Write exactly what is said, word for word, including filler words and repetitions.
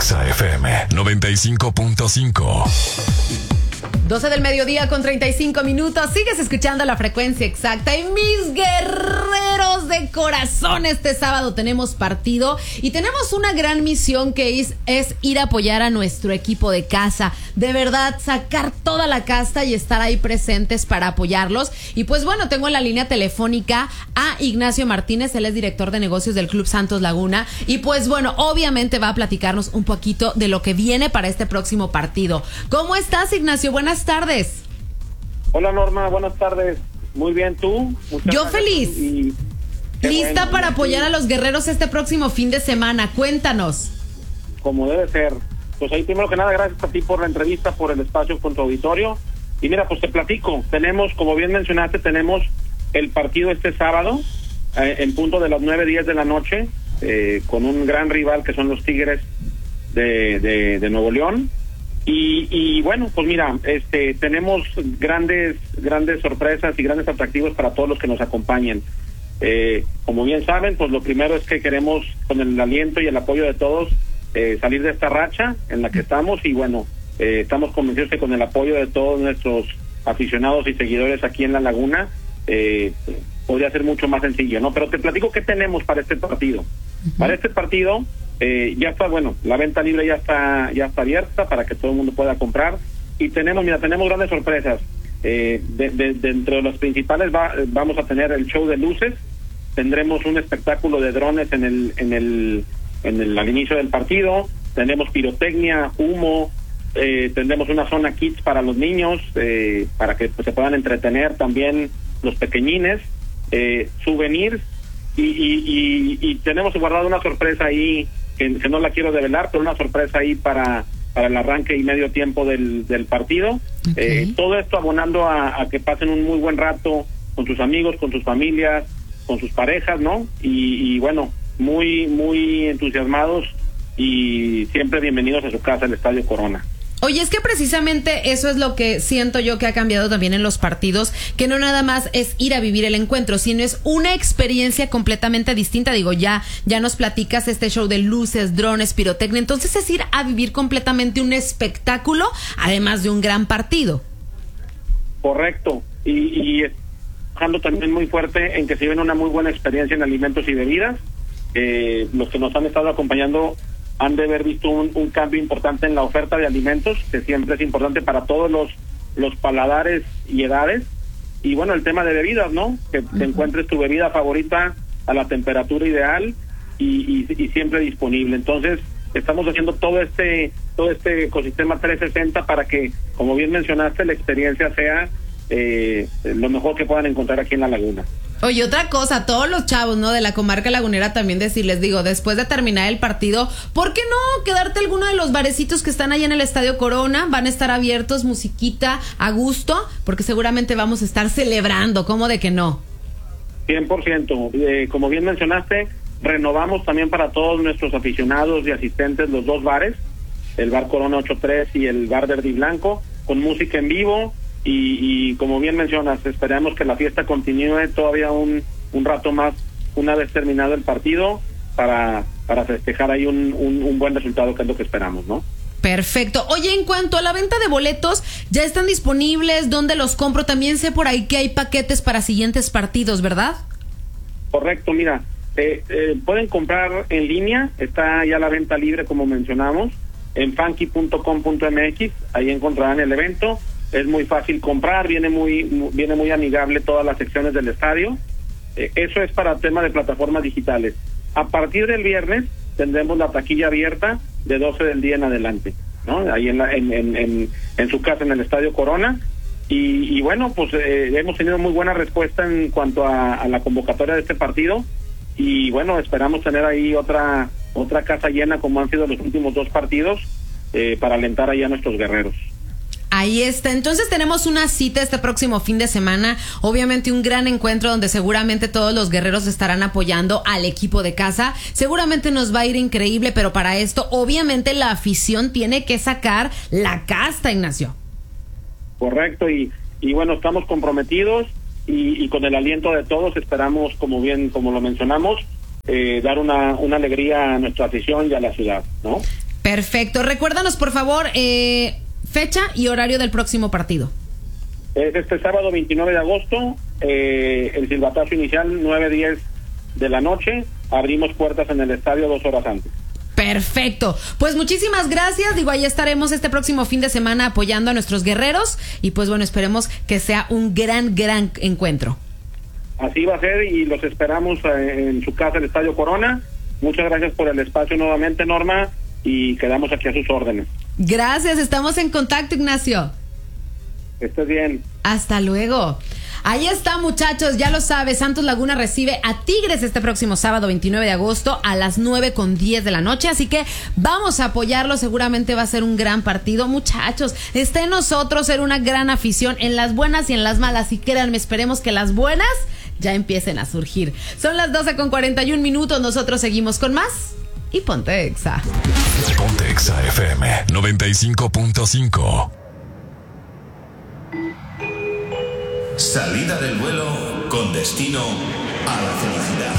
Exa F M noventa y cinco punto cinco. doce del mediodía con treinta y cinco minutos. Sigues escuchando la frecuencia exacta. Y mis guerreros de corazón, este sábado tenemos partido y tenemos una gran misión que es, es ir a apoyar a nuestro equipo de casa. De verdad, sacar toda la casta y estar ahí presentes para apoyarlos. Y pues bueno, tengo en la línea telefónica a Ignacio Martínez. Él es director de negocios del Club Santos Laguna. Y pues bueno, obviamente va a platicarnos un poquito de lo que viene para este próximo partido. ¿Cómo estás, Ignacio? Buenas tardes. Hola, Norma, buenas tardes. Muy bien, ¿tú? Muchas Yo feliz. Y... Lista bueno, para apoyar a los guerreros este próximo fin de semana. Cuéntanos. Como debe ser. Pues ahí, primero que nada, gracias a ti por la entrevista, por el espacio con tu auditorio. Y mira, pues te platico. Tenemos, como bien mencionaste, tenemos el partido este sábado, eh, en punto de las nueve, diez de la noche, eh, con un gran rival que son los Tigres de, de, de Nuevo León. Y, y bueno, pues mira, este tenemos grandes grandes sorpresas y grandes atractivos para todos los que nos acompañen. Eh, como bien saben, pues lo primero es que queremos, con el aliento y el apoyo de todos, eh, salir de esta racha en la que estamos. Y bueno, eh, estamos convencidos que con el apoyo de todos nuestros aficionados y seguidores aquí en La Laguna, eh, podría ser mucho más sencillo, ¿no? Pero te platico qué tenemos para este partido. Uh-huh. Para este partido... Eh, ya está, bueno, la venta libre ya está ya está abierta para que todo el mundo pueda comprar. Y tenemos, mira, tenemos grandes sorpresas. Eh, de, de, de entre los principales va, vamos a tener el show de luces. Tendremos un espectáculo de drones en el en el en el al inicio del partido. Tenemos pirotecnia, humo. Eh, tendremos una zona kids para los niños, eh, para que pues, se puedan entretener también los pequeñines. Eh, souvenirs y, y, y, y tenemos guardado una sorpresa ahí. Que, que no la quiero develar, pero una sorpresa ahí para para el arranque y medio tiempo del, del partido. Okay. Eh, todo esto abonando a, a que pasen un muy buen rato con sus amigos, con sus familias, con sus parejas, ¿no? Y, y bueno, muy, muy entusiasmados y siempre bienvenidos a su casa, el Estadio Corona. Oye, es que precisamente eso es lo que siento yo que ha cambiado también en los partidos, que no nada más es ir a vivir el encuentro, sino es una experiencia completamente distinta. Digo, ya ya nos platicas este show de luces, drones, pirotecnia, entonces es ir a vivir completamente un espectáculo, además de un gran partido. Correcto, y, y trabajando también muy fuerte en que se viene una muy buena experiencia en alimentos y bebidas. Eh, los que nos han estado acompañando han de haber visto un, un cambio importante en la oferta de alimentos, que siempre es importante para todos los los paladares y edades. Y bueno, el tema de bebidas, ¿no? Que uh-huh. te encuentres tu bebida favorita a la temperatura ideal y, y, y siempre disponible. Entonces, estamos haciendo todo este todo este ecosistema trescientos sesenta para que, como bien mencionaste, la experiencia sea eh, lo mejor que puedan encontrar aquí en La Laguna. Oye, otra cosa, todos los chavos, ¿no? De la comarca lagunera también decirles, digo, después de terminar el partido, ¿por qué no quedarte alguno de los barecitos que están ahí en el Estadio Corona? Van a estar abiertos, musiquita, a gusto, porque seguramente vamos a estar celebrando, ¿cómo de que no? cien por ciento. Eh, como bien mencionaste, renovamos también para todos nuestros aficionados y asistentes los dos bares, el Bar Corona ochenta y tres y el Bar Verde y Blanco, con música en vivo. Y, y como bien mencionas, esperamos que la fiesta continúe todavía un, un rato más una vez terminado el partido para, para festejar ahí un, un, un buen resultado, que es lo que esperamos, ¿no? Perfecto. Oye, en cuanto a la venta de boletos, ¿ya están disponibles? ¿Dónde los compro? También sé por ahí que hay paquetes para siguientes partidos, ¿verdad? Correcto, mira, eh, eh, pueden comprar en línea, está ya la venta libre como mencionamos, en funky punto com punto m x, ahí encontrarán el evento. Es muy fácil comprar, viene muy, muy viene muy amigable todas las secciones del estadio. Eh, eso es para tema de plataformas digitales. A partir del viernes tendremos la taquilla abierta de doce del día en adelante, ¿no? Ahí en, la, en, en, en, en su casa, en el Estadio Corona. Y, y bueno, pues eh, hemos tenido muy buena respuesta en cuanto a, a la convocatoria de este partido. Y bueno, esperamos tener ahí otra otra casa llena como han sido los últimos dos partidos, eh, para alentar ahí a nuestros guerreros. Ahí está, entonces tenemos una cita este próximo fin de semana, obviamente un gran encuentro donde seguramente todos los guerreros estarán apoyando al equipo de casa, seguramente nos va a ir increíble, pero para esto obviamente la afición tiene que sacar la casta, Ignacio. Correcto, y, y bueno, estamos comprometidos y, y con el aliento de todos esperamos, como bien, como lo mencionamos, eh, dar una, una alegría a nuestra afición y a la ciudad, ¿no? Perfecto. Recuérdanos, por favor, eh, fecha y horario del próximo partido. Es este sábado veintinueve de agosto, eh, el silbatazo inicial nueve diez de la noche. Abrimos puertas en el estadio dos horas antes. Perfecto. Pues muchísimas gracias. Digo, ahí estaremos este próximo fin de semana apoyando a nuestros guerreros. Y pues bueno, esperemos que sea un gran, gran encuentro. Así va a ser y los esperamos eh, en su casa, el Estadio Corona. Muchas gracias por el espacio nuevamente, Norma, y quedamos aquí a sus órdenes. Gracias, estamos en contacto, Ignacio. Que estés bien. Hasta luego. Ahí está, muchachos, ya lo sabes, Santos Laguna recibe a Tigres este próximo sábado veintinueve de agosto a las nueve con diez de la noche, así que vamos a apoyarlo, seguramente va a ser un gran partido. Muchachos, está en nosotros ser una gran afición en las buenas y en las malas, y créanme, esperemos que las buenas ya empiecen a surgir. Son las doce con cuarenta y un minutos, nosotros seguimos con más y Ponte Exa. Ponte Exa F M noventa y cinco punto cinco. Salida del vuelo con destino a la felicidad.